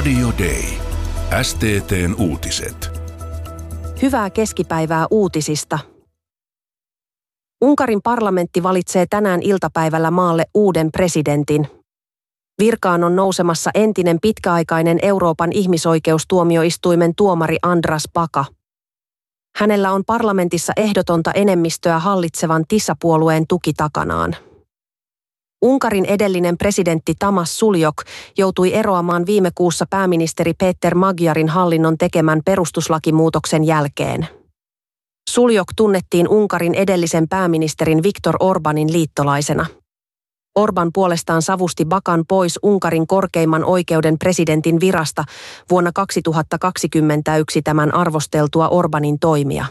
Radio Day. STT:n uutiset. Hyvää keskipäivää uutisista. Unkarin parlamentti valitsee tänään iltapäivällä maalle uuden presidentin. Virkaan on nousemassa entinen pitkäaikainen Euroopan ihmisoikeustuomioistuimen tuomari Andras Baka. Hänellä on parlamentissa ehdotonta enemmistöä hallitsevan TISA-puolueen tuki takanaan. Unkarin edellinen presidentti Tamás Suljok joutui eroamaan viime kuussa pääministeri Péter Magyarin hallinnon tekemän perustuslakimuutoksen jälkeen. Suljok tunnettiin Unkarin edellisen pääministerin Viktor Orbanin liittolaisena. Orban puolestaan savusti Bakan pois Unkarin korkeimman oikeuden presidentin virasta vuonna 2021 tämän arvosteltua Orbanin toimia.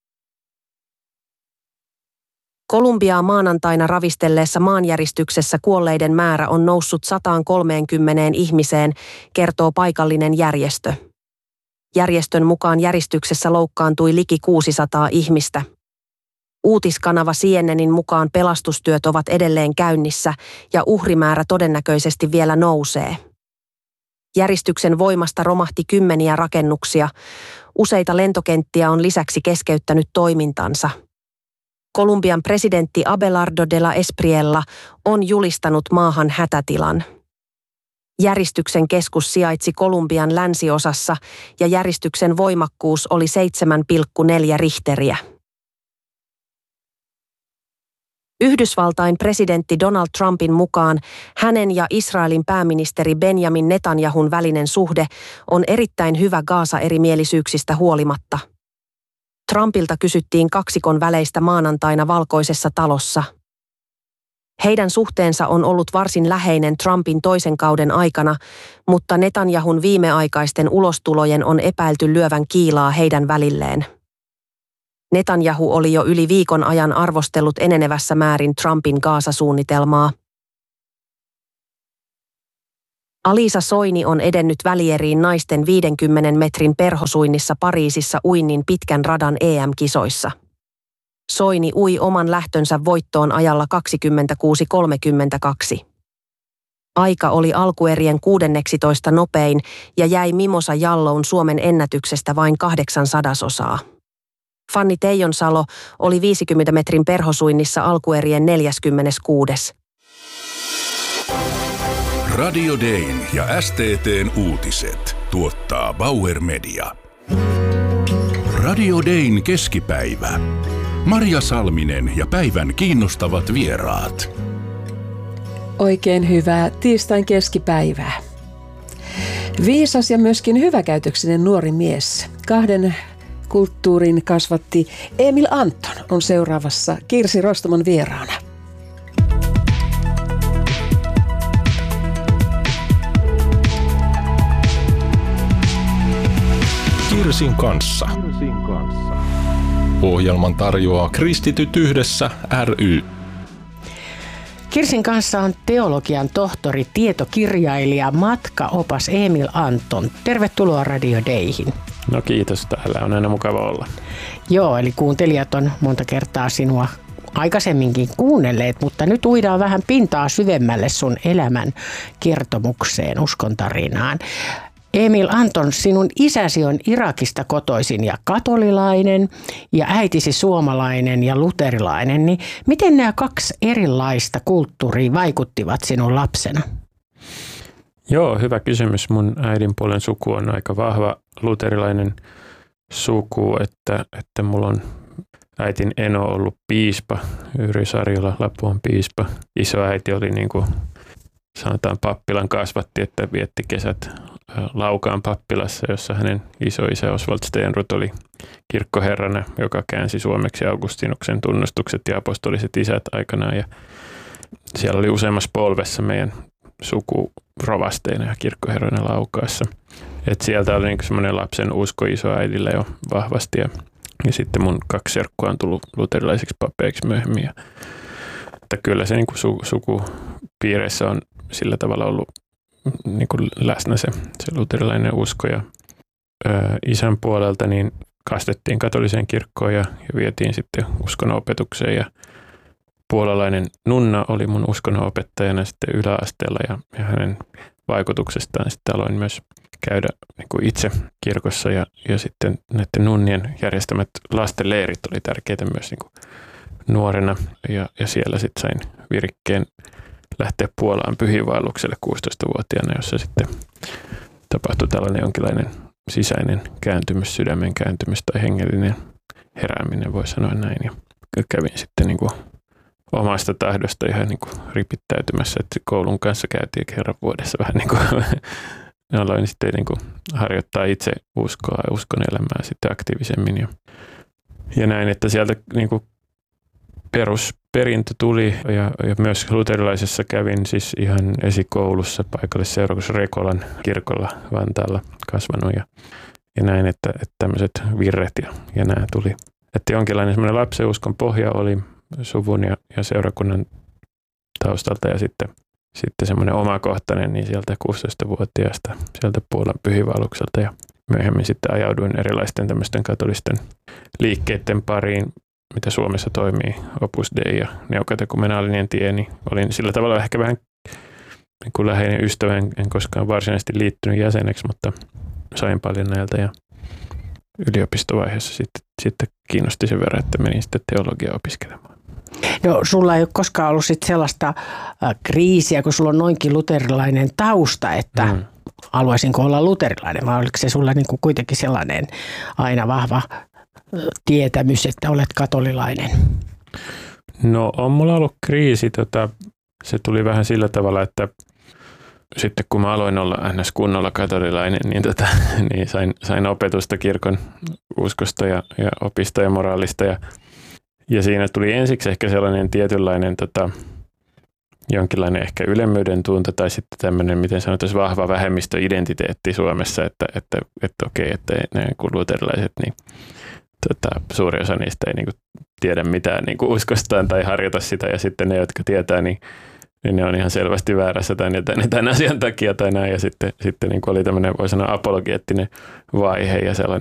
Kolumbiaa maanantaina ravistelleessa maanjäristyksessä kuolleiden määrä on noussut 130 ihmiseen, kertoo paikallinen järjestö. Järjestön mukaan järistyksessä loukkaantui liki 600 ihmistä. Uutiskanava CNNin mukaan pelastustyöt ovat edelleen käynnissä ja uhrimäärä todennäköisesti vielä nousee. Järistyksen voimasta romahti kymmeniä rakennuksia. Useita lentokenttiä on lisäksi keskeyttänyt toimintansa. Kolumbian presidentti Abelardo de la Espriella on julistanut maahan hätätilan. Järistyksen keskus sijaitsi Kolumbian länsiosassa ja järistyksen voimakkuus oli 7,4 richteriä. Yhdysvaltain presidentti Donald Trumpin mukaan hänen ja Israelin pääministeri Benjamin Netanyahun välinen suhde on erittäin hyvä Gaza-erimielisyyksistä huolimatta. Trumpilta kysyttiin kaksikon väleistä maanantaina Valkoisessa talossa. Heidän suhteensa on ollut varsin läheinen Trumpin toisen kauden aikana, mutta Netanyahun viimeaikaisten ulostulojen on epäilty lyövän kiilaa heidän välilleen. Netanyahu oli jo yli viikon ajan arvostellut enenevässä määrin Trumpin Gaza-suunnitelmaa. Alisa Soini on edennyt välieriin naisten 50 metrin perhosuinnissa Pariisissa uinnin pitkän radan EM-kisoissa. Soini ui oman lähtönsä voittoon ajalla 26.32. Aika oli alkuerien 16 nopein ja jäi Mimosa Jalloun Suomen ennätyksestä vain 0,08. Fanny Teijonsalo oli 50 metrin perhosuinnissa alkuerien 46. Radio Dayn ja STT:n uutiset tuottaa Bauer Media. Radio Dayn keskipäivä. Marja Salminen ja päivän kiinnostavat vieraat. Oikein hyvää tiistain keskipäivää. Viisas ja myöskin hyväkäytöksinen nuori mies. 2 kulttuurin kasvatti Emil Anton on seuraavassa Kirsi Rostomon vieraana. Kirsin kanssa. Ohjelman tarjoaa Kristityt yhdessä ry. Kirsin kanssa on teologian tohtori, tietokirjailija, matkaopas Emil Anton. Tervetuloa Radio Dayhin. No kiitos, täällä on aina mukava olla. Joo, eli kuuntelijat on monta kertaa sinua aikaisemminkin kuunnelleet, mutta nyt uidaan vähän pintaa syvemmälle sun elämän kertomukseen, uskontarinaan. Emil Anton, sinun isäsi on Irakista kotoisin ja katolilainen ja äitisi suomalainen ja luterilainen, niin miten nämä 2 erilaista kulttuuria vaikuttivat sinun lapsena? Joo, hyvä kysymys. Mun äidin puolen suku on aika vahva luterilainen suku, että mulla on äitin eno ollut piispa, Yrjö Sarjola, Lapuan piispa. Isoäiti oli niin kuin sanotaan pappilan kasvatti, että vietti kesät Laukaan pappilassa, jossa hänen isoisä Oswald Stenrud oli kirkkoherrana, joka käänsi suomeksi Augustinuksen tunnustukset ja apostoliset isät aikanaan. Ja siellä oli useammassa polvessa meidän suku rovasteina ja kirkkoherroina Laukaassa. Et sieltä oli niinku semmoinen lapsen usko isoäidille jo vahvasti. Ja sitten mun 2 serkkua on tullut luterilaisiksi papeiksi myöhemmin. Että kyllä se niinku sukupiireissä on sillä tavalla ollut niin kuin läsnä se luterilainen usko. Ja isän puolelta niin kastettiin katoliseen kirkkoon ja vietiin sitten uskonnonopetukseen. Ja puolalainen nunna oli mun uskonnonopettajana sitten yläasteella ja hänen vaikutuksestaan. Sitten aloin myös käydä niin kuin itse kirkossa ja sitten näiden nunnien järjestämät lastenleirit oli tärkeitä myös niin kuin nuorena ja siellä sitten sain virikkeen lähteä Puolaan pyhiinvaellukselle 16-vuotiaana, jossa sitten tapahtui tällainen jonkinlainen sisäinen kääntymys, sydämen kääntymys tai hengellinen herääminen, voi sanoa näin. Ja kävin sitten niin kuin omasta tahdosta ihan niin kuin ripittäytymässä, että koulun kanssa käytiin kerran vuodessa vähän niin kuin aloin sitten niin kuin harjoittaa itse uskoa ja uskon elämää sitten aktiivisemmin ja näin, että sieltä niin kuin perusperintö tuli ja myös luterilaisessa kävin siis ihan esikoulussa paikallisseurakunnassa Rekolan kirkolla Vantaalla kasvanut ja näin, että tämmöiset virret ja nämä tuli. Että jonkinlainen semmoinen lapseuskon pohja oli suvun ja seurakunnan taustalta ja sitten semmoinen omakohtainen niin sieltä 16-vuotiaasta sieltä Puolan pyhiinvaellukselta ja myöhemmin sitten ajauduin erilaisten tämmöisten katolisten liikkeiden pariin, mitä Suomessa toimii, Opus Dei ja neokatekomenaalinen tie, niin olin sillä tavalla ehkä vähän niin kuin läheinen ystävä, en koskaan varsinaisesti liittynyt jäseneksi, mutta sain paljon näiltä ja yliopistovaiheessa sitten kiinnosti sen verran, että menin sitten teologiaa opiskelemaan. No sulla ei ole koskaan ollut sit sellaista kriisiä, kun sulla on noinkin luterilainen tausta, että haluaisinko olla luterilainen, vai oliko se sulla niin kuin kuitenkin sellainen aina vahva tietämys, että olet katolilainen? No on mulla ollut kriisi. Se tuli vähän sillä tavalla, että sitten kun mä aloin olla ns. Kunnolla katolilainen, niin sain opetusta kirkon uskosta ja opista ja moraalista. Ja siinä tuli ensiksi ehkä sellainen tietynlainen jonkinlainen ehkä ylemmyyden tunto tai sitten tämmöinen, miten sanotaan, vahva vähemmistöidentiteetti Suomessa, että okei, että ne luterilaiset, niin suuri osa niistä ei niinku tiedä mitään niinku uskostaan tai harjoita sitä, ja sitten ne, jotka tietää, niin ne on ihan selvästi väärässä tämän asian takia tai näin, ja sitten niinku oli tämmöinen, voi sanoa, apologeettinen vaihe ja sellainen